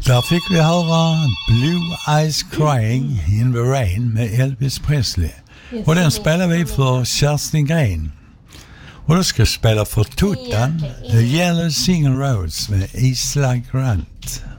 Där fick vi höra Blue Eyes Crying in the Rain med Elvis Presley. Och den spelar vi för Kerstin Gren. Och då ska jag spela för Tuttan, The Yellow Single Rose med Isla Grant.